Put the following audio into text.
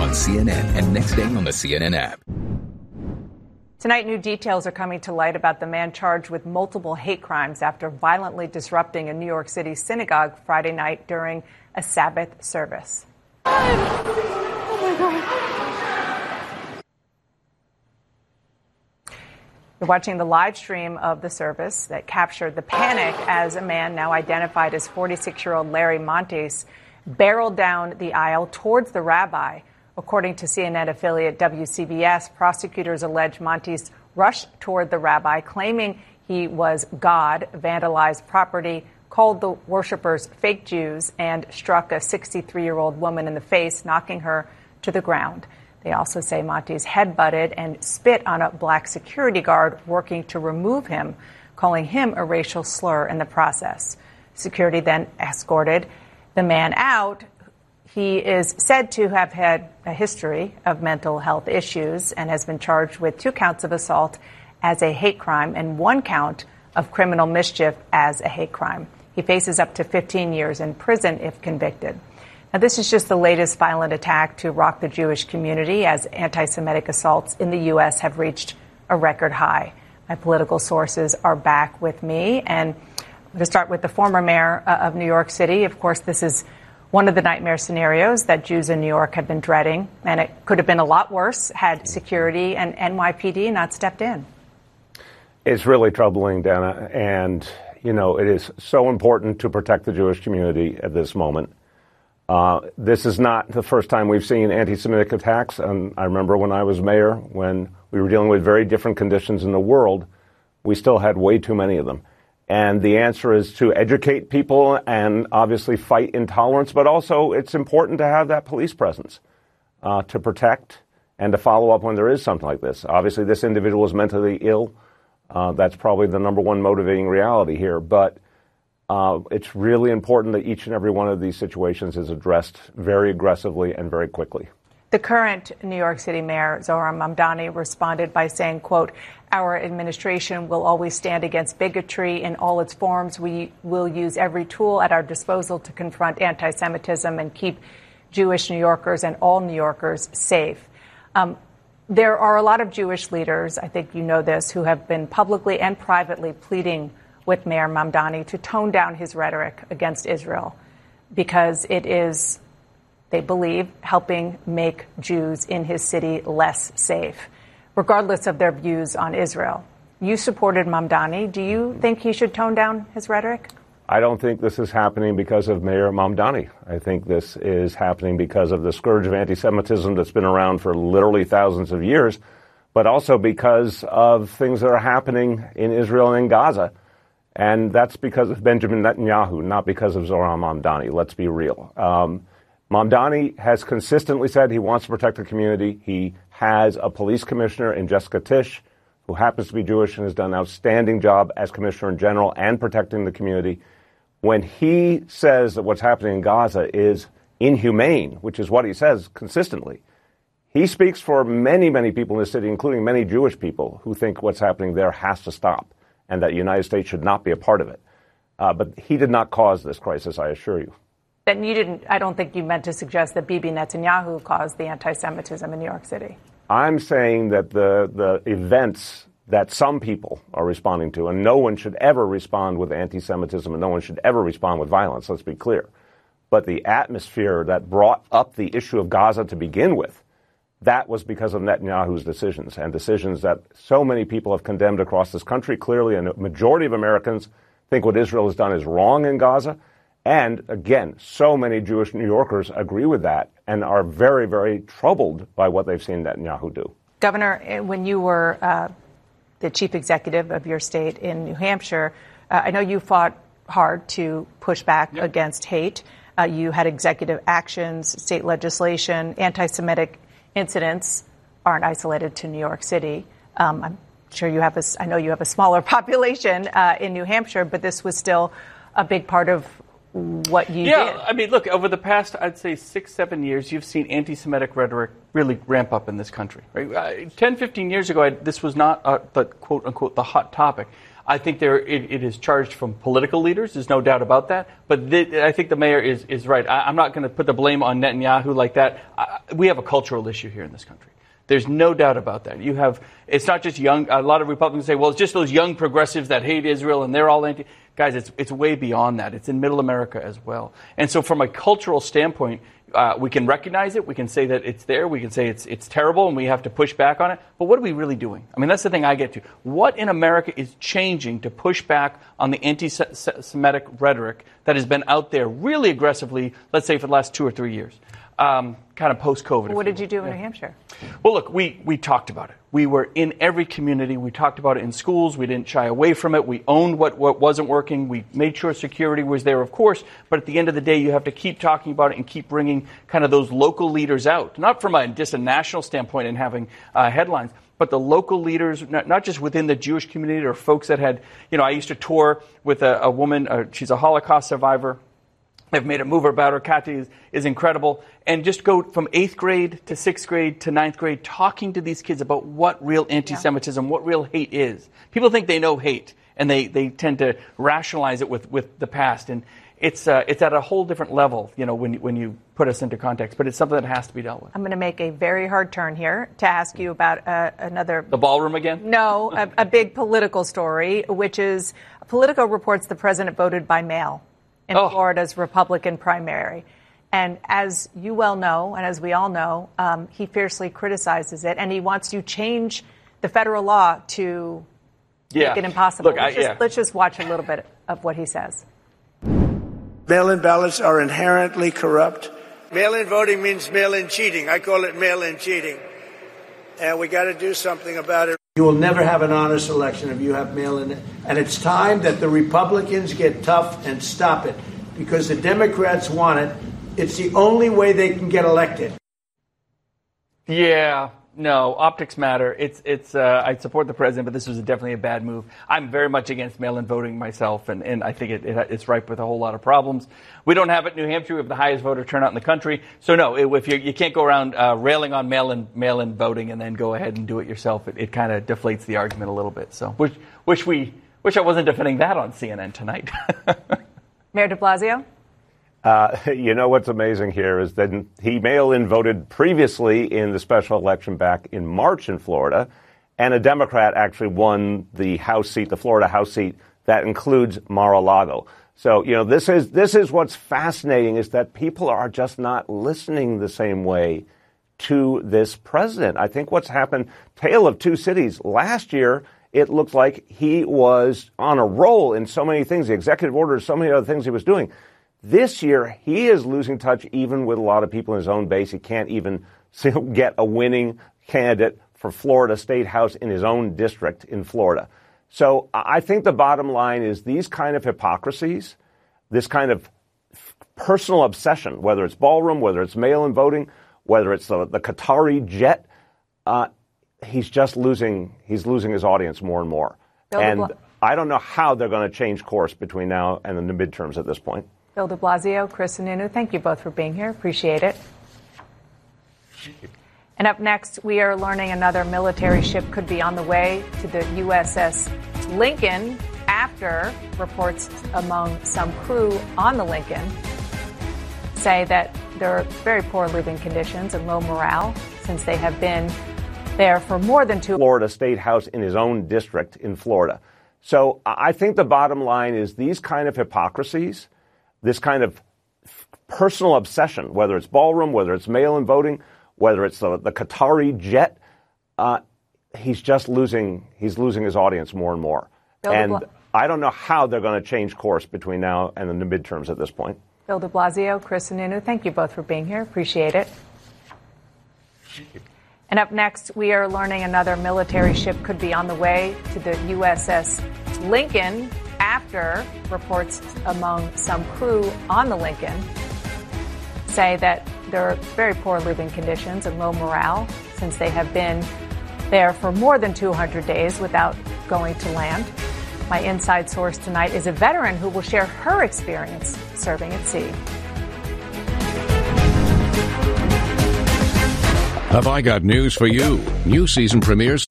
on CNN and next day on the CNN app. Tonight, new details are coming to light about the man charged with multiple hate crimes after violently disrupting a New York City synagogue Friday night during a Sabbath service. Oh my God. You're watching the live stream of the service that captured the panic as a man now identified as 46-year-old Larry Montes barreled down the aisle towards the rabbi. According to CNN affiliate WCBS, prosecutors allege Montes rushed toward the rabbi, claiming he was God, vandalized property, called the worshippers fake Jews, and struck a 63-year-old woman in the face, knocking her to the ground. They also say Montes headbutted and spit on a black security guard working to remove him, calling him a racial slur in the process. Security then escorted the man out. He is said to have had a history of mental health issues and has been charged with 2 counts of assault as a hate crime and 1 count of criminal mischief as a hate crime. He faces up to 15 years in prison if convicted. Now, this is just the latest violent attack to rock the Jewish community as anti-Semitic assaults in the U.S. have reached a record high. My political sources are back with me. And I'm going to start with the former mayor of New York City. Of course, this is one of the nightmare scenarios that Jews in New York have been dreading. And it could have been a lot worse had security and NYPD not stepped in. It's really troubling, Dana. And, you know, it is so important to protect the Jewish community at this moment. This is not the first time we've seen anti-Semitic attacks. And I remember when I was mayor, when we were dealing with very different conditions in the world, we still had way too many of them. And the answer is to educate people and obviously fight intolerance, but also it's important to have that police presence to protect and to follow up when there is something like this. Obviously, this individual is mentally ill. That's probably the number one motivating reality here. But it's really important that each and every one of these situations is addressed very aggressively and very quickly. The current New York City mayor, Zohran Mamdani, responded by saying, quote, "Our administration will always stand against bigotry in all its forms. We will use every tool at our disposal to confront anti-Semitism and keep Jewish New Yorkers and all New Yorkers safe." There are a lot of Jewish leaders, I think you know this, who have been publicly and privately pleading with Mayor Mamdani to tone down his rhetoric against Israel because it is, they believe, helping make Jews in his city less safe, regardless of their views on Israel. You supported Mamdani. Do you think he should tone down his rhetoric? I don't think this is happening because of Mayor Mamdani. I think this is happening because of the scourge of anti-Semitism that's been around for literally thousands of years, but also because of things that are happening in Israel and in Gaza. And that's because of Benjamin Netanyahu, not because of Zohran Mamdani. Let's be real. Mamdani has consistently said he wants to protect the community. He has a police commissioner in Jessica Tisch, who happens to be Jewish and has done an outstanding job as commissioner in general and protecting the community. When he says that what's happening in Gaza is inhumane, which is what he says consistently, he speaks for many, many people in the city, including many Jewish people who think what's happening there has to stop and that the United States should not be a part of it. But he did not cause this crisis, I assure you. Then you didn't, I don't think you meant to suggest that Bibi Netanyahu caused the anti-Semitism in New York City. I'm saying that the events that some people are responding to, and no one should ever respond with anti-Semitism and no one should ever respond with violence, let's be clear. But the atmosphere that brought up the issue of Gaza to begin with, that was because of Netanyahu's decisions, and decisions that so many people have condemned across this country clearly, and a majority of Americans think what Israel has done is wrong in Gaza. And again, so many Jewish New Yorkers agree with that and are very, very troubled by what they've seen Netanyahu do. Governor, when you were the chief executive of your state in New Hampshire, I know you fought hard to push back against hate. You had executive actions, state legislation, anti-Semitic incidents aren't isolated to New York City. I'm sure you have I know you have a smaller population in New Hampshire, but this was still a big part of what you did. Yeah, I mean, look, over the past, I'd say 6-7 years, you've seen anti-Semitic rhetoric really ramp up in this country. Right? 10, 15 years ago, this was not the quote-unquote the hot topic. I think it is charged from political leaders. There's no doubt about that. But I think the mayor is right. I'm not going to put the blame on Netanyahu like that. We have a cultural issue here in this country. There's no doubt about that. It's not just young. A lot of Republicans say, well, it's just those young progressives that hate Israel and they're all anti. Guys, it's way beyond that. It's in middle America as well. And so from a cultural standpoint, we can recognize it. We can say that it's there. We can say it's terrible and we have to push back on it. But what are we really doing? I mean, that's the thing I get to. What in America is changing to push back on the anti-Semitic rhetoric that has been out there really aggressively, let's say, for the last 2 or 3 years? Kind of post-COVID. What did you do in New Hampshire? Well, look, we talked about it. We were in every community. We talked about it in schools. We didn't shy away from it. We owned what wasn't working. We made sure security was there, of course. But at the end of the day, you have to keep talking about it and keep bringing kind of those local leaders out, not from just a national standpoint and having headlines, but the local leaders, not just within the Jewish community or folks that had, I used to tour with a woman. She's a Holocaust survivor. I've made a move about her. Kathy is incredible. And just go from 8th grade to 6th grade to 9th grade, talking to these kids about what real anti-Semitism, what real hate is. People think they know hate, and they tend to rationalize it with the past. And it's at a whole different level, when you put us into context. But it's something that has to be dealt with. I'm going to make a very hard turn here to ask you about another... The ballroom again? No, a big political story, which is Politico reports the president voted by mail in Florida's Republican primary. And as you well know, and as we all know, he fiercely criticizes it, and he wants to change the federal law to make it impossible. Look, let's just watch a little bit of what he says. Mail-in ballots are inherently corrupt. Mail-in voting means mail-in cheating. I call it mail-in cheating. And we got to do something about it. You will never have an honest election if you have mail-in. And it's time that the Republicans get tough and stop it, because the Democrats want it. It's the only way they can get elected. Yeah, no, optics matter. I support the president, but this was definitely a bad move. I'm very much against mail-in voting myself, and I think it's ripe with a whole lot of problems. We don't have it in New Hampshire. We have the highest voter turnout in the country. So no, if you can't go around railing on mail-in voting and then go ahead and do it yourself. It kind of deflates the argument a little bit. So wish I wasn't defending that on CNN tonight. Mayor de Blasio? What's amazing here is that he mail-in voted previously in the special election back in March in Florida, and a Democrat actually won the House seat, the Florida House seat, that includes Mar-a-Lago. So, this is what's fascinating, is that people are just not listening the same way to this president. I think what's happened, tale of two cities. Last year, it looked like he was on a roll in so many things, the executive orders, so many other things he was doing. This year, he is losing touch even with a lot of people in his own base. He can't even get a winning candidate for Florida State House in his own district in Florida. So I think the bottom line is these kind of hypocrisies, this kind of personal obsession, whether it's ballroom, whether it's mail-in voting, whether it's the Qatari jet, he's just losing his audience more and more. And I don't know how they're going to change course between now and the midterms at this point. Bill de Blasio, Chris Sununu, thank you both for being here. Appreciate it. And up next, we are learning another military ship could be on the way to the USS Lincoln after reports among some crew on the Lincoln say that there are very poor living conditions and low morale since they have been there for more than 2 Florida State House in his own district in Florida. So I think the bottom line is these kind of hypocrisies, this kind of personal obsession, whether it's ballroom, whether it's mail-in voting, whether it's the Qatari jet, he's just losing his audience more and more. And I don't know how they're going to change course between now and the midterms at this point. Bill de Blasio, Chris Sununu, thank you both for being here. Appreciate it. And up next, we are learning another military ship could be on the way to the USS Lincoln after reports among some crew on the Lincoln say that there are very poor living conditions and low morale since they have been there for more than 200 days without going to land. My inside source tonight is a veteran who will share her experience serving at sea. Have I got news for you? New season premieres